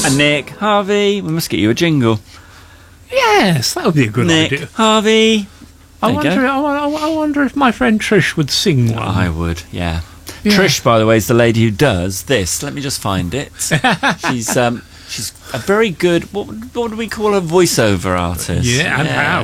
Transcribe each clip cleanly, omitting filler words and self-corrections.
And Nick Harvey, we must get you a jingle. Yes, that would be a good Nick idea. Harvey. I wonder if my friend Trish would sing one. I would, yeah. Yeah. Trish, by the way, is the lady who does this. Let me just find it. She's a very good, what do we call a voiceover artist? Yeah, and how?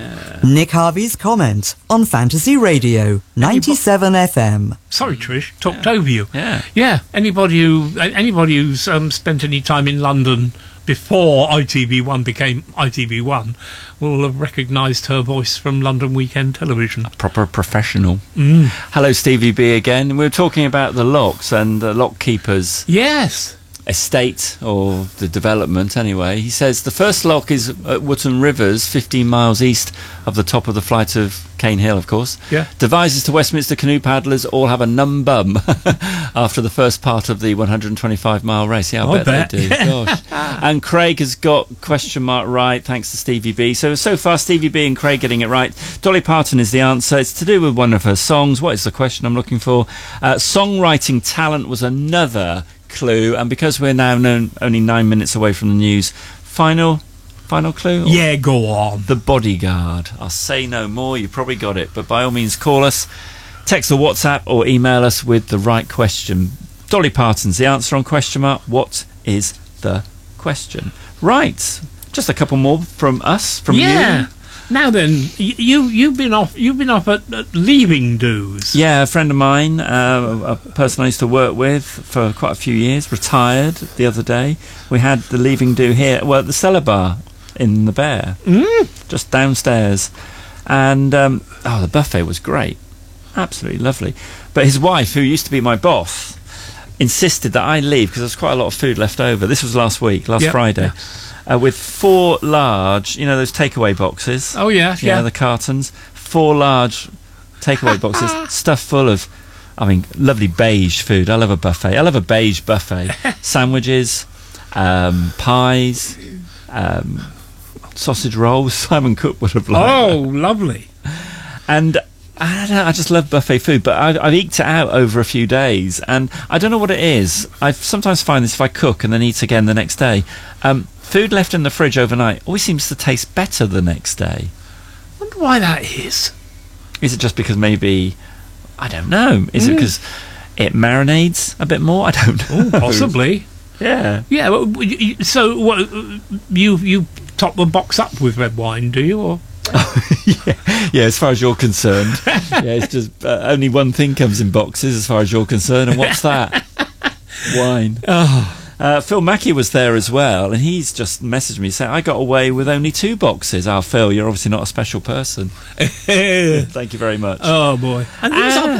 Nick Harvey's comment on Fantasy Radio 97 FM. Sorry, Trish, talked over you. Yeah. Yeah, anybody who's spent any time in London before ITV1 became ITV1 will have recognised her voice from London Weekend Television. Proper professional. Hello, Stevie B again. We were talking about the locks and the lock keepers. Yes. Estate, or the development anyway. He says the first lock is at Wootton Rivers, 15 miles east of the top of the flight of Cane Hill, of course. Yeah. Devises to Westminster canoe paddlers all have a num bum after the first part of the 125-mile race. Yeah, I bet they do. Gosh. And Craig has got question mark right, thanks to Stevie B. So far, Stevie B and Craig getting it right. Dolly Parton is the answer. It's to do with one of her songs. What is the question I'm looking for? Songwriting talent was another clue, and because we're now only 9 minutes away from the news, final clue? Yeah, go on. The Bodyguard. I'll say no more, you probably got it, but by all means call us, text or WhatsApp, or email us with the right question. Dolly Parton's the answer on question mark. What is the question? Right, just a couple more from us, from you. Now then, you've been off at leaving dues. Yeah, a friend of mine, a person I used to work with for quite a few years, retired the other day. We had the leaving do here, well, at the Cellar Bar in the Bear, just downstairs. And, the buffet was great. Absolutely lovely. But his wife, who used to be my boss, insisted that I leave because there's quite a lot of food left over. This was last Friday. Yeah. With 4 large, those takeaway boxes. Oh, yeah. The cartons. 4 large takeaway boxes stuffed full of, lovely beige food. I love a buffet. I love a beige buffet. Sandwiches, pies, sausage rolls. Simon Cook would have liked Oh, lovely. And I don't know, I just love buffet food, but I've eked it out over a few days, and I don't know what it is. I sometimes find this if I cook and then eat again the next day. Food left in the fridge overnight always seems to taste better the next day. I wonder why that is. Is it just because maybe, I don't know, is it because it marinades a bit more? I don't know. Oh, possibly. Yeah. Yeah, so what, you top the box up with red wine, do you? Or? Yeah, as far as you're concerned. Yeah, it's just only one thing comes in boxes as far as you're concerned, and what's that? Wine. Oh. Phil Mackey was there as well, and he's just messaged me saying, I got away with only 2 boxes. Phil, you're obviously not a special person. Thank you very much. Oh, boy. And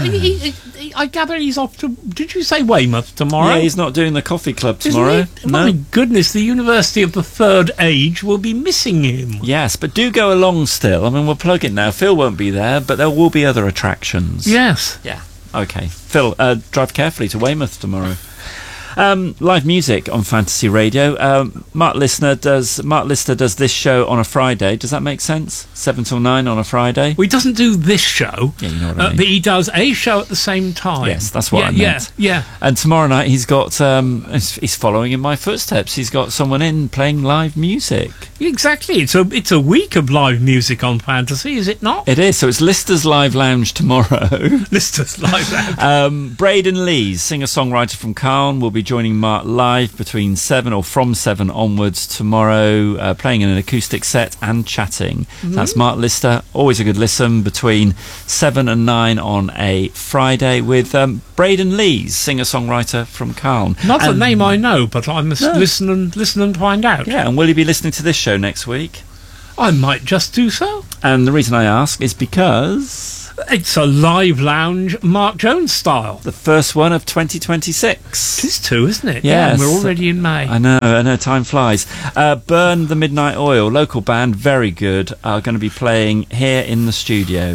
I gather he's off to, did you say Weymouth tomorrow? Yeah, he's not doing the coffee club tomorrow. No. My goodness, the University of the Third Age will be missing him. Yes, but do go along still. We'll plug it now. Phil won't be there, but there will be other attractions. Yes. Yeah. Okay. Phil, drive carefully to Weymouth tomorrow. Live music on Fantasy Radio. Mark Lister does this show on a Friday. Does that make sense? 7 till 9 on a Friday. Well, he doesn't do this show. Yeah, you know what I mean. But he does a show at the same time. Yes, that's what I meant. Yeah. And tomorrow night he's got he's following in my footsteps. He's got someone in playing live music. Exactly. It's a week of live music on Fantasy, is it not? It is. So it's Lister's Live Lounge tomorrow. Lister's Live Lounge. Braden Lees, singer-songwriter from Calne, will be joining Mark live between 7 or from 7 onwards tomorrow, playing in an acoustic set and chatting. That's Mark Lister. Always a good listen between 7 and 9 on a Friday with Braden Lees, singer-songwriter from Calne. Not a name I know, but I must listen and find out. Yeah, and will you be listening to this show next week? I might just do so. And the reason I ask is because it's a live lounge Mark Jones style. The first one of 2026. It is too, isn't it? Yes. Yeah, we're already in May. I know, time flies. Burn the Midnight Oil, local band, very good, are going to be playing here in the studio.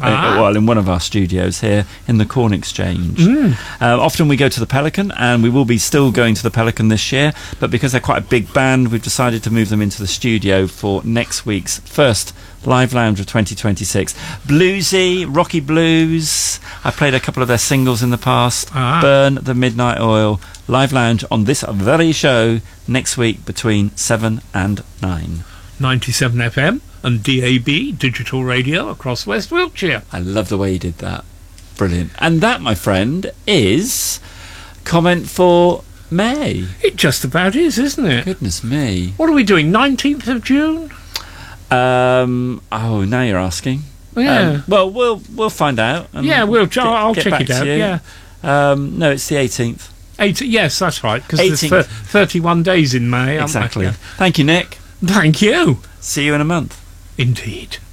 well, in one of our studios here in the Corn Exchange. Often we go to the Pelican, and we will be still going to the Pelican this year, but because they're quite a big band, we've decided to move them into the studio for next week's first Live Lounge of 2026. Bluesy, rocky blues. I played a couple of their singles in the past. Burn the Midnight Oil. Live Lounge on this very show next week between 7 and 9. 97 FM and DAB, digital radio across West Wiltshire. I love the way you did that. Brilliant. And that, my friend, is comment for May. It just about is, isn't it? Goodness me. What are we doing, 19th of June? Oh, now you're asking. Yeah. Well, we'll find out. Yeah, I'll check it out. Yeah. No, it's the 18th. Yes, that's right. Because there's 31 days in May. Exactly. Yeah. Thank you, Nick. Thank you. See you in a month. Indeed.